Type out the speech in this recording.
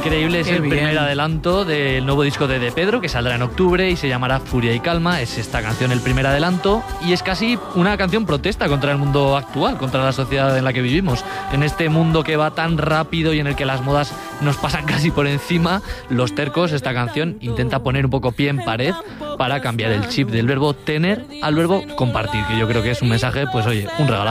increíble, es el primer adelanto del nuevo disco de Pedro, que saldrá en octubre y se llamará Furia y Calma. Es esta canción el primer adelanto y es casi una canción protesta contra el mundo actual, contra la sociedad en la que vivimos. En este mundo que va tan rápido y en el que las modas nos pasan casi por encima, Los Tercos, esta canción intenta poner un poco pie en pared para cambiar el chip del verbo tener al verbo compartir, que yo creo que es un mensaje, pues oye, un regalo.